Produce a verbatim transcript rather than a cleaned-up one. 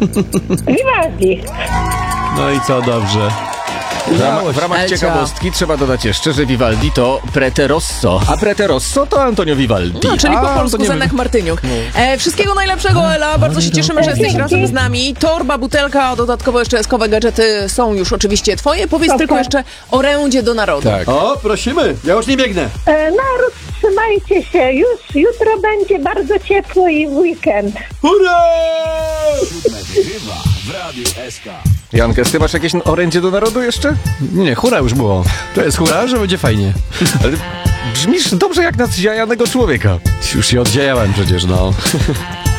Vivaldi. No i co, dobrze. W, ram, w ramach Elcio. ciekawostki trzeba dodać jeszcze, że Vivaldi to Prete Rosso, a Prete Rosso to Antonio Vivaldi. No, czyli po A, polsku to nie Zenek Martyniuk. E, wszystkiego najlepszego, Ela. Bardzo się cieszymy, że jesteś razem z nami. Torba, butelka, dodatkowo jeszcze eskowe gadżety są już oczywiście twoje. Powiedz Super. tylko jeszcze o orędzie do narodu. Tak. O, prosimy, ja już nie biegnę. E, naród, trzymajcie się. Już jutro będzie bardzo ciepło i w weekend. Hurra! Jankes, ty masz jakieś orędzie do narodu jeszcze? Nie, hura już było. To jest hura, że będzie fajnie. Ale brzmisz dobrze jak na zjajanego człowieka. Już się oddziałałem przecież, no.